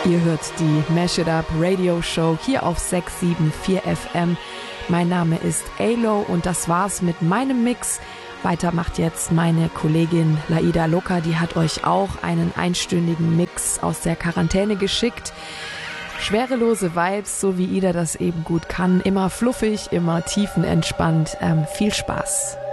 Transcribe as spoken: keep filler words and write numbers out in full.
Ihr hört die Mash It Up Radio Show hier auf sechs sieben vier F M. Mein Name ist Alo und das war's mit meinem Mix. Weiter macht jetzt meine Kollegin Laida Loca, die hat euch auch einen einstündigen Mix aus der Quarantäne geschickt. Schwerelose Vibes, so wie Ida das eben gut kann. Immer fluffig, immer tiefenentspannt. Ähm, viel Spaß.